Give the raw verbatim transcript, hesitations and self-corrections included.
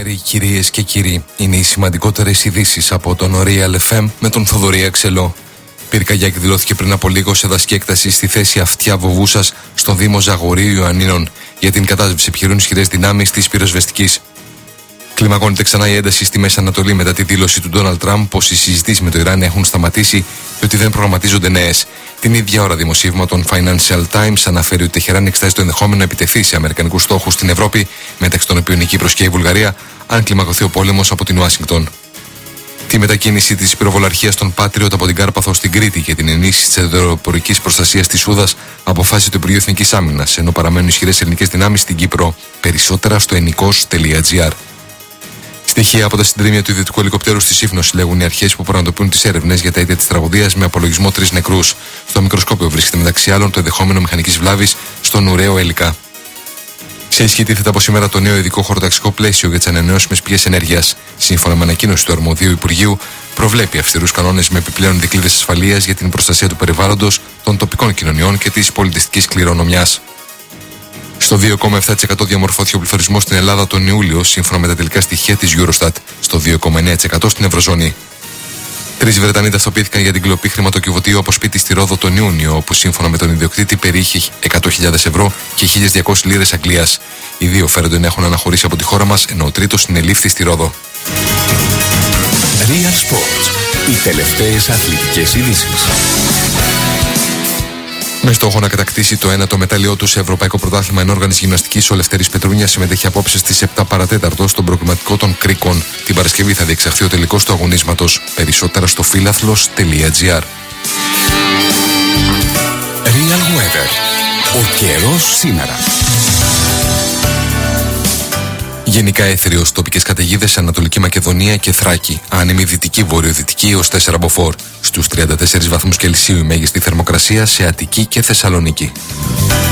Καλημέρι κυρίες και κύριοι. Είναι οι σημαντικότερες ειδήσεις από τον Real εφ εμ με τον Θοδωρή Αξελό. Πυρκαγιά εκδηλώθηκε πριν από λίγο σε δασική έκταση στη θέση Αυτιά Βοβούσας στο Δήμο Ζαγορείου Ιωαννίνων. Για την κατάσβεση επιχειρούν ισχυρές δυνάμεις της πυροσβεστικής. Κλιμακώνεται ξανά η ένταση στη Μέση Ανατολή μετά τη δήλωση του Ντόναλντ Τραμπ πως οι συζητήσεις με το Ιράν έχουν σταματήσει και ότι δεν προγραμματίζονται νέες. Την ίδια ώρα, δημοσίευμα των Financial Times αναφέρει ότι η Τεχεράνη εξετάζει το ενδεχόμενο να επιτεθεί σε αμερικανικούς στόχους στην Ευρώπη, μεταξύ των οποίων η Κύπρος και η Βουλγαρία, αν κλιμακωθεί ο πόλεμος από την Ουάσιγκτον. Τη μετακίνηση της πυροβολαρχίας των Patriot από την Κάρπαθο στην Κρήτη και την ενίσχυση της αεροπορικής προστασίας της Σούδας αποφάσισε το Υπουργείο Εθνικής Άμυνας, ενώ παραμένουν ισχυρές ελληνικές δυνάμεις στην Κύπρο. Περισσότερα στο ενικός τελεία τζι άρ. Στοιχεία από τα συντρίμμια του ιδιωτικού ελικοπτέρου στη Σύφνο συλλέγουν οι αρχές που πραγματοποιούν τις έρευνες για τα αίτια της τραγωδίας με απολογισμό τρεις νεκρούς. Στο μικροσκόπιο βρίσκεται μεταξύ άλλων το ενδεχόμενο μηχανικής βλάβης στον ουραίο Έλικα. Σε ισχύ τίθεται από σήμερα το νέο ειδικό χωροταξικό πλαίσιο για τις ανανεώσιμες πηγές ενέργειας. Σύμφωνα με ανακοίνωση του αρμοδίου Υπουργείου, προβλέπει αυστηρούς κανόνες με επιπλέον δικλείδες ασφαλείας για την προστασία του περιβάλλοντος, των τοπικών κοινωνιών και της πολιτιστικής κληρονομιάς. Στο δύο κόμμα επτά τοις εκατό διαμορφώθηκε ο πληθωρισμός στην Ελλάδα τον Ιούλιο, σύμφωνα με τα τελικά στοιχεία της Eurostat, στο δύο κόμμα εννέα τοις εκατό στην Ευρωζώνη. Τρεις Βρετανοί ταυτοποιήθηκαν για την κλοπή χρηματοκιβωτίου από σπίτι στη Ρόδο τον Ιούνιο, όπου σύμφωνα με τον ιδιοκτήτη περιείχε εκατό χιλιάδες ευρώ και χίλιες διακόσιες λίρες Αγγλίας. Οι δύο φέρονται να έχουν αναχωρήσει από τη χώρα μας, ενώ ο τρίτος συνελήφθη στη Ρόδο. Real Sports. Οι τελευταίες αθλητικές ειδήσεις. Με στόχο να κατακτήσει το ένατο μετάλλιό του σε Ευρωπαϊκό Πρωτάθλημα Ενόργανης Γυμναστικής, ο Λευτέρης Πετρούνιας συμμετέχει απόψε στις επτά παρατέταρτο στον προκριματικό των Κρίκων. Την Παρασκευή θα διεξαχθεί ο τελικός του αγωνίσματος. Περισσότερα στο φίλαθλος τελεία τζι άρ. Real Weather. Ο καιρός σήμερα. Γενικά έθριος, τοπικές καταιγίδες σε Ανατολική Μακεδονία και Θράκη. Άνεμη δυτική βορειοδυτική έως τέσσερα μποφόρ. Στους τριάντα τέσσερις βαθμούς Κελσίου η μέγιστη θερμοκρασία σε Αττική και Θεσσαλονίκη.